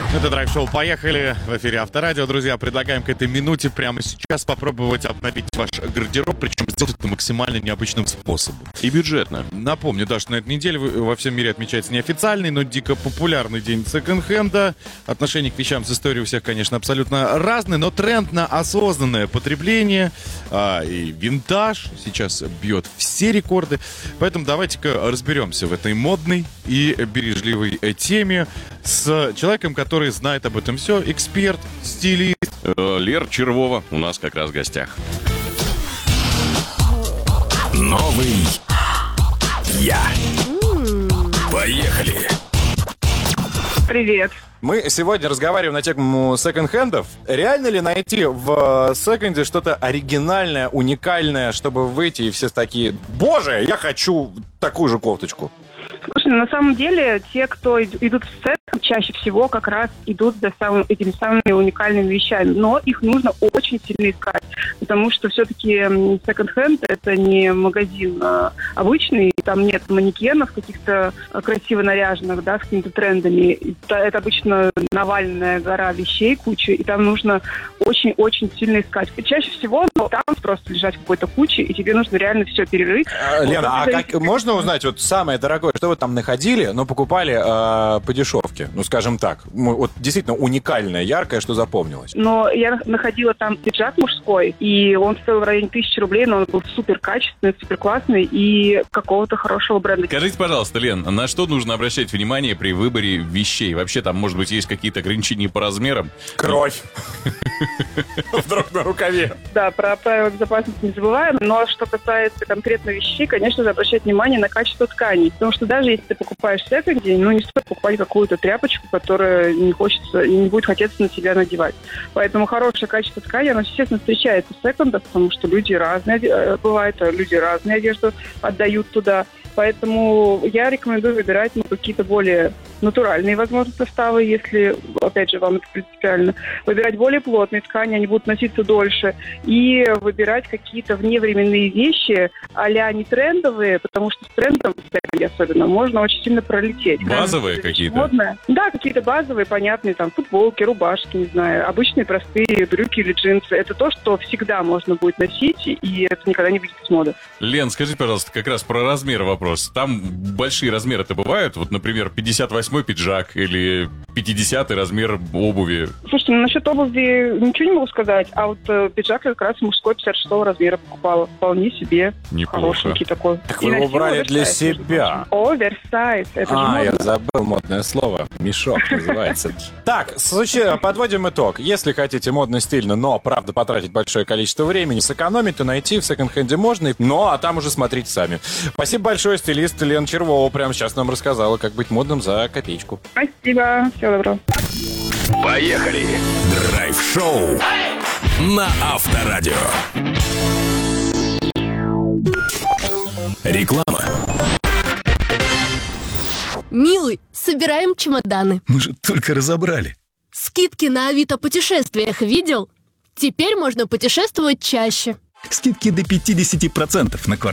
Это драйв-шоу «Поехали!» В эфире Авторадио. Друзья, предлагаем к этой минуте прямо сейчас попробовать обновить ваш гардероб, причем сделать это максимально необычным способом. И бюджетно. Напомню, да, что на этой неделе во всем мире отмечается неофициальный, но дико популярный день секонд-хенда. Отношение к вещам с историей у всех, конечно, абсолютно разное, но тренд на осознанное потребление и винтаж сейчас бьет все рекорды. Поэтому давайте-ка разберемся в этой модной и бережливой теме с человеком, который знает об этом все, эксперт, стилист. Лера Червова у нас как раз в гостях. Новый я. Поехали. Привет. Мы сегодня разговариваем на тему секонд-хендов. Реально ли найти в секонде что-то оригинальное, уникальное, чтобы выйти и все такие: боже, я хочу такую же кофточку? Слушай, на самом деле, те, кто идут в секонд, чаще всего как раз идут за этими самыми уникальными вещами. Но их нужно очень сильно искать, потому что все-таки секонд-хенд — это не магазин обычный, там нет манекенов каких-то красиво наряженных, да, с какими-то трендами. Это обычно навальная гора вещей, куча, и там нужно очень-очень сильно искать. И чаще всего там просто лежать в какой-то куче, и тебе нужно реально все перерыть. Лена, как можно узнать, вот самое дорогое, что вы там находили, но покупали по дешевке? Ну, скажем так, вот действительно уникальное, яркое, что запомнилось. Но я находила там пиджак мужской, и он стоил в районе 1000 рублей, но он был супер качественный, супер классный и какого-то хорошего бренда. Скажите, пожалуйста, Лен, на что нужно обращать внимание при выборе вещей? Вообще там, может быть, есть какие-то ограничения по размерам? Кровь. Вдруг на рукаве. Да, про правила безопасности не забываем, но что касается конкретно вещей, конечно же, обращать внимание на качество тканей. Потому что даже если ты покупаешь в секонде, не стоит покупать какую-то тряпочку, которая не хочется и не будет хотеться на себя надевать. Поэтому хорошее качество ткани, оно, естественно, встречается в секондах, потому что люди разные бывают, люди разные одежду отдают туда. Поэтому я рекомендую выбирать какие-то более натуральные, возможно, составы, если, опять же, вам это принципиально. Выбирать более плотные ткани, они будут носиться дольше. И выбирать какие-то вневременные вещи а-ля не трендовые, потому что с трендом, особенно, можно очень сильно пролететь. Базовые какие-то? Модные. Да, какие-то базовые, понятные, там, футболки, рубашки, не знаю, обычные простые брюки или джинсы. Это то, что всегда можно будет носить, и это никогда не выйдет из моды. Лен, скажи, пожалуйста, как раз про размер вопрос. Там большие размеры-то бывают? Вот, например, 58-й пиджак или 50-й размер обуви? Слушайте, насчет обуви ничего не могу сказать, а вот пиджак я как раз мужской 56-го размера покупала. Вполне себе. Неплохо. Хорошенький такой. Так вы его брали для себя. Оверсайз. Это же модно. Я забыл модное слово. Мешок называется. Так, слушай, подводим итог. Если хотите модно, стильно, но, правда, потратить большое количество времени, сэкономить, то найти в секонд-хенде можно. А там уже смотрите сами. Спасибо большое, стилист Лена Червова прямо сейчас нам рассказала, как быть модным за копеечку. Спасибо. Всего доброго. Поехали. Драйв-шоу на Авторадио. Реклама. Милый, собираем чемоданы. Мы же только разобрали. Скидки на Авито путешествиях видел? Теперь можно путешествовать чаще. Скидки до 50% на квартиру.